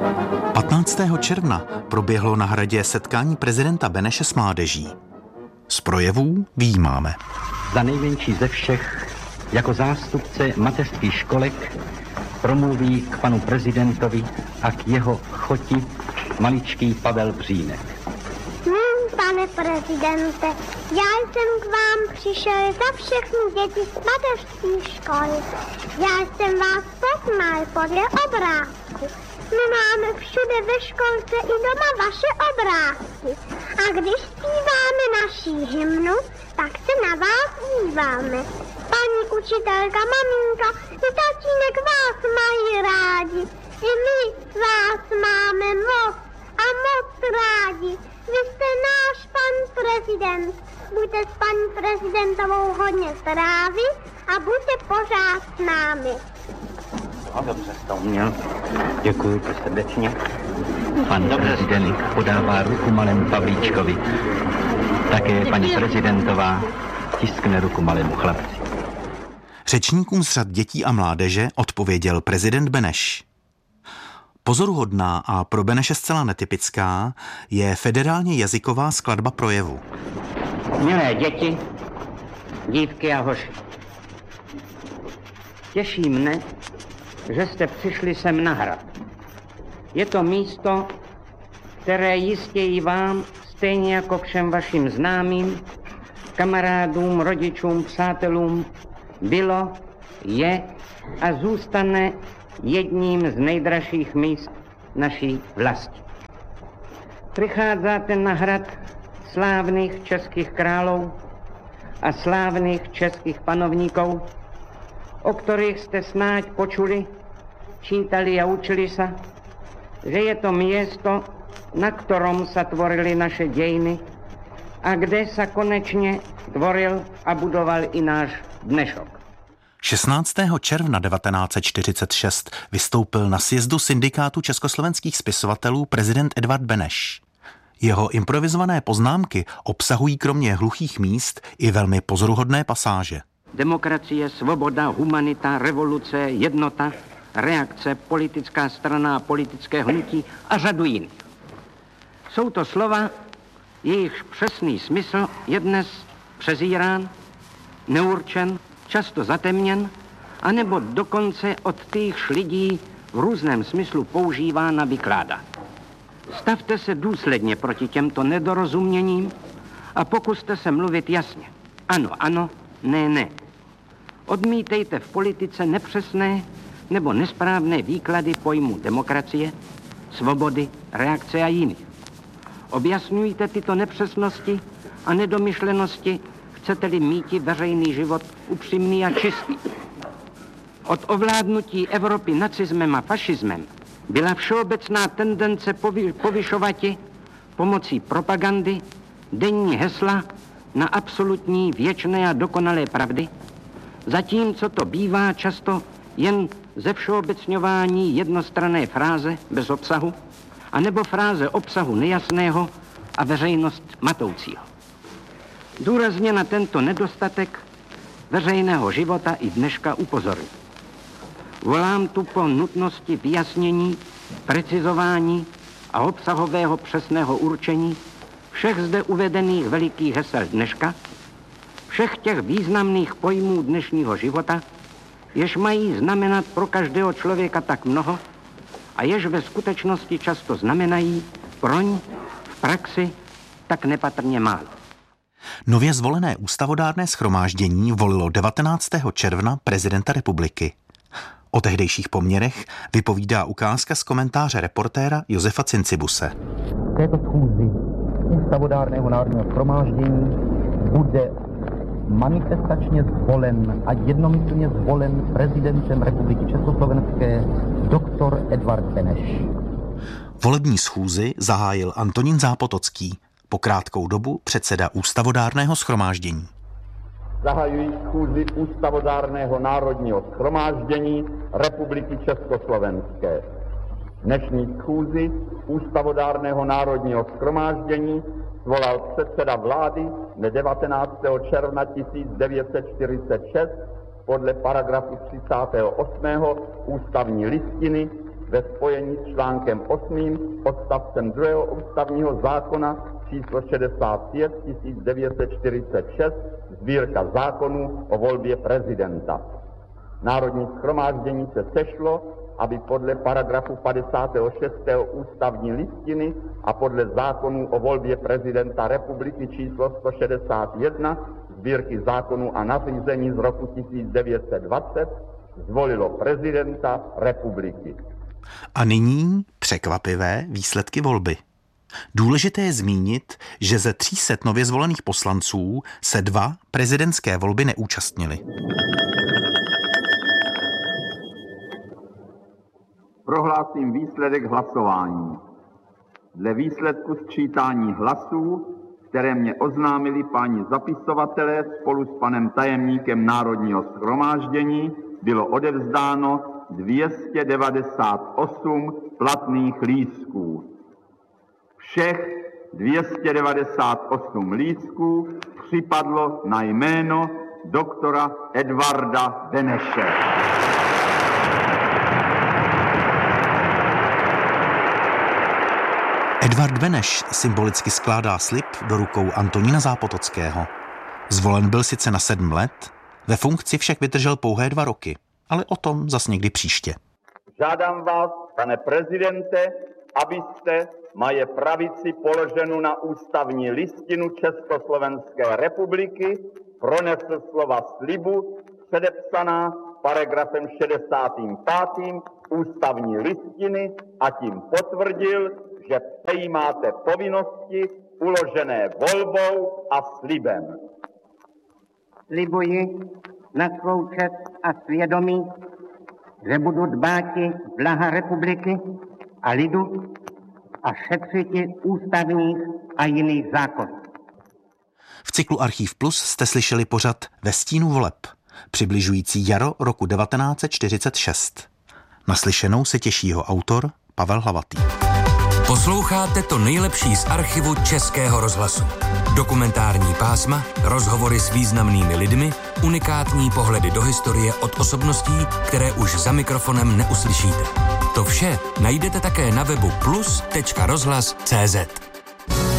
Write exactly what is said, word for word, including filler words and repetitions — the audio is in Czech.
patnáctého června proběhlo na Hradě setkání prezidenta Beneše s mládeží. Z projevů vyjímáme. Za nejmenší ze všech, jako zástupce mateřských školek, promluví k panu prezidentovi a k jeho choti maličký Pavel Břínek. Hmm, pane prezidente, já jsem k vám přišel za všechny děti z mateřské školy. Já jsem vás poznal podle obrázku. My máme všude ve školce i doma vaše obrázky. A když zpíváme naší hymnu, tak se na vás díváme. Paní učitelka, maminka i tatínek vás mají rádi. I my vás máme moc a moc rádi. Vy jste náš pan prezident. Buďte s paní prezidentovou hodně zdraví a buďte pořád s námi. No, dobře jsi to uměl. Děkuji ti srdečně. Pan prezident podává ruku malému Pavlíčkovi. Také paní prezidentová tiskne ruku malému chlapci. Řečníkům z řad dětí a mládeže odpověděl prezident Beneš. Pozoruhodná a pro Beneše zcela netypická je federálně jazyková skladba projevu. Milé děti, dívky a hoši, těší mne, že jste přišli sem na hrad. Je to místo, které jistě i vám, stejně jako všem vašim známým, kamarádům, rodičům, přátelům, bylo, je a zůstane jedním z nejdražších míst naší vlasti. Přicházíte na hrad slávných českých králů a slávných českých panovníků, o kterých jste snáď počuli, čítali a učili se, že je to město, na ktorom se tvorily naše dějiny a kde se konečně tvoril a budoval i náš dnešok. šestnáctého června devatenáct set čtyřicet šest vystoupil na sjezdu syndikátu československých spisovatelů prezident Edvard Beneš. Jeho improvizované poznámky obsahují kromě hluchých míst i velmi pozoruhodné pasáže. Demokracie, svoboda, humanita, revoluce, jednota, reakce, politická strana a politické hnutí a řadu jiných. Jsou to slova, jejichž přesný smysl je dnes přezírán, neurčen, často zatemněn, anebo dokonce od týchž lidí v různém smyslu používán a vykládá. Stavte se důsledně proti těmto nedorozuměním a pokuste se mluvit jasně. Ano, ano, ne, ne. Odmítejte v politice nepřesné nebo nesprávné výklady pojmu demokracie, svobody, reakce a jiných. Objasňujte tyto nepřesnosti a nedomyšlenosti, chcete-li míti veřejný život upřímný a čistý. Od ovládnutí Evropy nacismem a fašismem byla všeobecná tendence povy, povyšovati pomocí propagandy denní hesla na absolutní, věčné a dokonalé pravdy, zatímco to bývá často jen ze všeobecňování jednostranné fráze bez obsahu, anebo fráze obsahu nejasného a veřejnost matoucího. Důrazně na tento nedostatek veřejného života i dneška upozorňuji. Volám tu po nutnosti vyjasnění, precizování a obsahového přesného určení všech zde uvedených velikých hesel dneška, všech těch významných pojmů dnešního života, jež mají znamenat pro každého člověka tak mnoho a jež ve skutečnosti často znamenají proň v praxi tak nepatrně málo. Nově zvolené ústavodárné shromáždění volilo devatenáctého června prezidenta republiky. O tehdejších poměrech vypovídá ukázka z komentáře reportéra Josefa Cincibuse. V této schůzi ústavodárného národního shromáždění bude manifestačně zvolen a jednomyslně zvolen prezidentem republiky Československé doktor Edvard Beneš. Volební schůzi zahájil Antonín Zápotocký, po krátkou dobu předseda ústavodárného shromáždění. Zahajuji schůzi ústavodárného národního shromáždění republiky Československé. Dnešní schůzi ústavodárného národního shromáždění svolal předseda vlády dne devatenáctého června tisíc devět set čtyřicet šest podle paragrafu třicátého osmého ústavní listiny ve spojení s článkem osmým odstavcem druhého ústavního zákona číslo šedesát pět tisíc devět set čtyřicet šest, sbírka zákonů o volbě prezidenta. Národní shromáždění se sešlo, aby podle paragrafu padesátého šestého ústavní listiny a podle zákonů o volbě prezidenta republiky číslo sto šedesát jedna, sbírky zákonů a nařízení z roku tisíc devět set dvacet, zvolilo prezidenta republiky. A nyní překvapivé výsledky volby. Důležité je zmínit, že ze tří set nově zvolených poslanců se dva prezidentské volby neúčastnili. Prohlásím výsledek hlasování. Dle výsledku sčítání hlasů, které mě oznámili páni zapisovatelé spolu s panem tajemníkem Národního shromáždění, bylo odevzdáno dvě stě devadesát osm platných lístků. Všech dvě stě devadesát osm lístků připadlo na jméno doktora Edvarda Beneše. Edvard Beneš symbolicky skládá slib do rukou Antonína Zápotockého. Zvolen byl sice na sedm let, ve funkci však vydržel pouhé dva roky, ale o tom zas někdy příště. Žádám vás, pane prezidente, abyste moje pravici položenou na ústavní listinu Československé republiky pronesl slova slibu předepsaná paragrafem šedesátým pátým ústavní listiny a tím potvrdil, že přejímáte povinnosti uložené volbou a slibem. Slibuji na svou čest a svědomí, že budu dbáti blaha republiky a lidu a šetřiti ústavních a jiných zákonů. V cyklu Archív Plus jste slyšeli pořad Ve stínu voleb, přibližující jaro roku devatenáct set čtyřicet šest. Naslyšenou se těší jeho autor Pavel Hlavatý. Posloucháte to nejlepší z archivu Českého rozhlasu. Dokumentární pásma, rozhovory s významnými lidmi, unikátní pohledy do historie od osobností, které už za mikrofonem neuslyšíte. To vše najdete také na webu plus tečka rozhlas tečka cé zet.